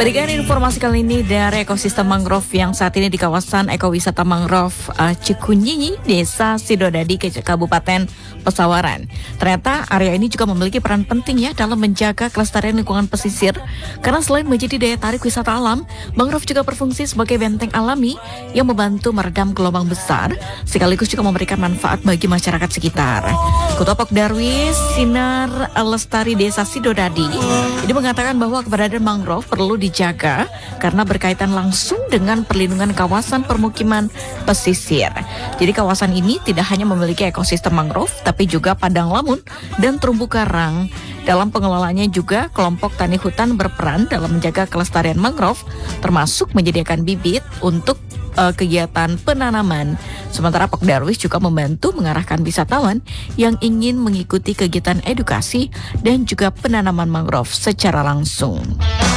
Berikan informasi kali ini dari ekosistem mangrove yang saat ini di kawasan ekowisata mangrove Cikunyinyi, Desa Sidodadi, Kabupaten Pesawaran. Ternyata area ini juga memiliki peran penting ya dalam menjaga kelestarian lingkungan pesisir. Karena selain menjadi daya tarik wisata alam, mangrove juga berfungsi sebagai benteng alami yang membantu meredam gelombang besar, sekaligus juga memberikan manfaat bagi masyarakat sekitar. Ketua Pokdarwis Sinar Lestari Desa Sidodadi ini mengatakan bahwa keberadaan mangrove perlu dijaga karena berkaitan langsung dengan perlindungan kawasan permukiman pesisir. Jadi kawasan ini tidak hanya memiliki ekosistem mangrove, tapi juga padang lamun dan terumbu karang. Dalam pengelolaannya juga kelompok tani hutan berperan dalam menjaga kelestarian mangrove, termasuk menyediakan bibit untuk kegiatan penanaman. Sementara Pokdarwis juga membantu mengarahkan wisatawan yang ingin mengikuti kegiatan edukasi dan juga penanaman mangrove secara langsung.